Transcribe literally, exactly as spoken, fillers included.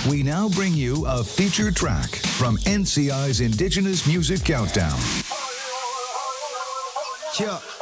We now bring you a featured track from N C I's Indigenous Music Countdown. Yeah.